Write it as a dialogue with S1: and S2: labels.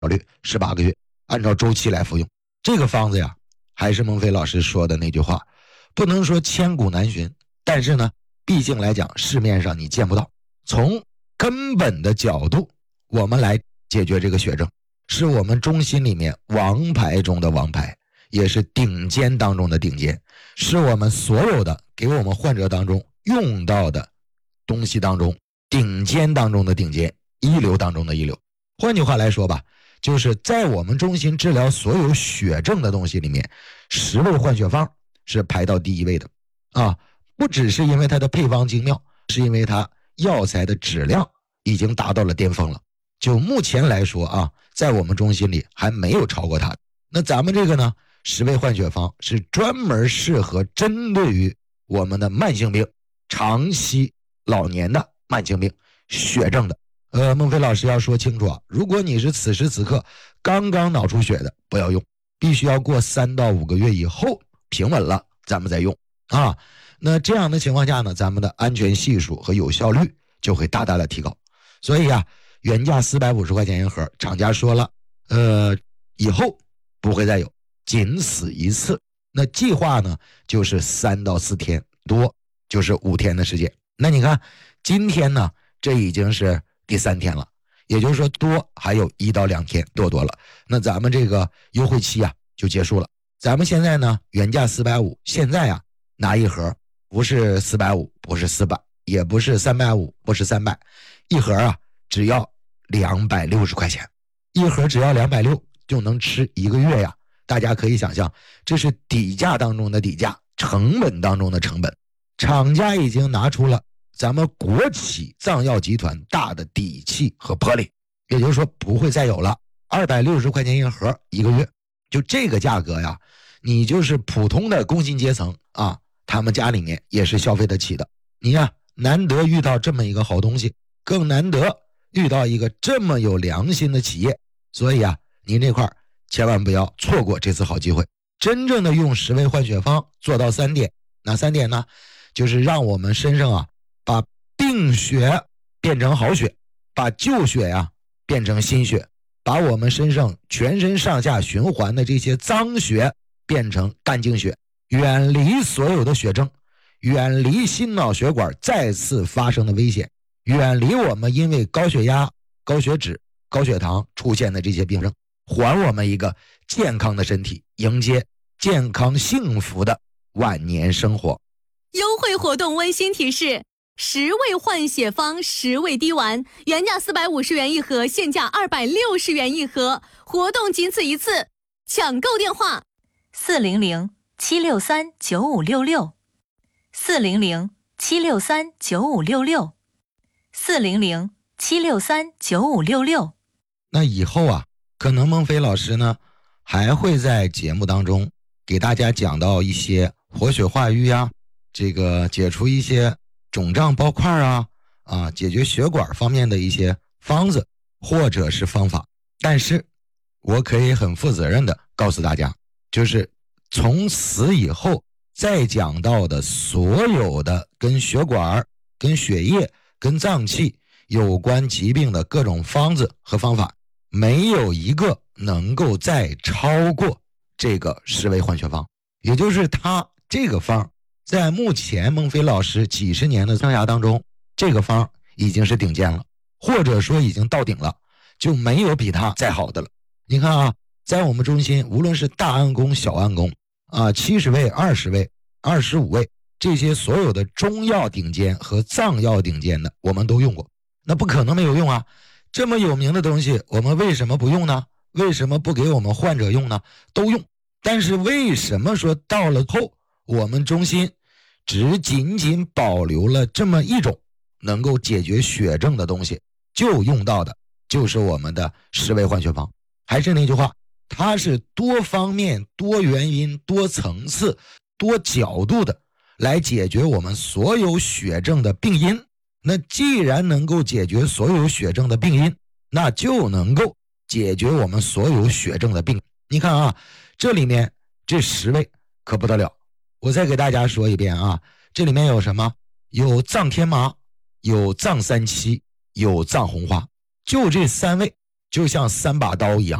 S1: 考虑18个月，按照周期来服用。这个方子呀，还是孟非老师说的那句话，不能说千古难寻，但是呢，毕竟来讲市面上你见不到。从根本的角度，我们来解决这个血症，是我们中心里面王牌中的王牌，也是顶尖当中的顶尖，是我们所有的给我们患者当中用到的东西当中顶尖当中的顶尖，一流当中的一流。换句话来说吧，就是在我们中心治疗所有血症的东西里面，10味换血方是排到第1位的啊！不只是因为它的配方精妙，是因为它药材的质量已经达到了巅峰了。就目前来说啊，在我们中心里还没有超过它。那咱们这个呢，10味换血方是专门适合针对于我们的慢性病、长期老年的慢性病、血症的。孟非老师要说清楚啊，如果你是此时此刻刚刚脑出血的，不要用，必须要过3到5个月以后平稳了，咱们再用啊。那这样的情况下呢，咱们的安全系数和有效率就会大大的提高。所以啊，原价450块钱一盒，厂家说了，以后不会再有，仅此一次。那计划呢，就是3到4天，多就是5天的时间。那你看，今天呢，这已经是第3天了，也就是说多还有1到2天多了。那咱们这个优惠期啊就结束了。咱们现在呢，原价450，现在啊拿一盒，不是450，不是400，也不是350，不是300，一盒啊只要260块钱，一盒只要260就能吃1个月呀。大家可以想象，这是底价当中的底价，成本当中的成本。厂家已经拿出了咱们国企藏药集团大的底气和魄力，也就是说不会再有了。260块钱一盒1个月，就这个价格呀，你就是普通的工薪阶层啊，他们家里面也是消费得起的。你呀，难得遇到这么一个好东西，更难得遇到一个这么有良心的企业，所以啊，您这块千万不要错过这次好机会。真正的用10味换血方做到3点，哪3点呢？就是让我们身上啊，把病血变成好血，把旧血呀变成新血，把我们身上全身上下循环的这些脏血变成干净血，远离所有的血症，远离心脑血管再次发生的危险，远离我们因为高血压、高血脂、高血糖出现的这些病症，还我们一个健康的身体，迎接健康幸福的晚年生活。
S2: 优惠活动温馨提示：10味换血方10味滴丸，原价450元一盒，现价260元一盒，活动仅此一次，抢购电话
S3: 400-763-9566 400-763-9566 400-763-9566。
S1: 那以后啊，可能孟非老师呢还会在节目当中给大家讲到一些活血化瘀啊，这个解除一些肿胀包块啊，解决血管方面的一些方子或者是方法。但是我可以很负责任的告诉大家，就是从此以后再讲到的所有的跟血管、跟血液、跟脏器有关疾病的各种方子和方法，没有一个能够再超过这个10味换血方。也就是它这个方在目前孟非老师几十年的生涯当中，这个方已经是顶尖了，或者说已经到顶了，就没有比它再好的了。你看啊，在我们中心，无论是大安宫、小安宫啊，70味、20味、25味，这些所有的中药顶尖和藏药顶尖的，我们都用过。那不可能没有用啊！这么有名的东西，我们为什么不用呢？为什么不给我们患者用呢？都用。但是为什么说到了后，我们中心只仅仅保留了这么一种能够解决血症的东西，就用到的就是我们的10味换血方。还是那句话，它是多方面、多原因、多层次、多角度的来解决我们所有血症的病因。那既然能够解决所有血症的病因，那就能够解决我们所有血症的病。你看啊，这里面这10味可不得了。我再给大家说一遍啊，这里面有什么？有藏天麻，有藏三七，有藏红花，就这3味就像3把刀一样。